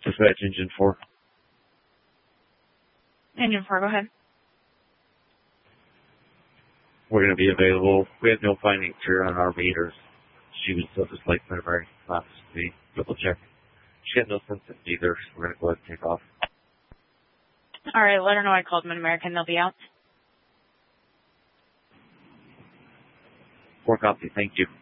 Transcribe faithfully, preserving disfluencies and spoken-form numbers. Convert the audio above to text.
Dispatch engine four. Engine four, go ahead. We're going to be available. We have no findings here on our meters. She was still just like primary class B. Double check. She had no symptoms either, so we're going to go ahead and take off. All right, let her know I called Mid-American. They'll be out. Four copy. Thank you.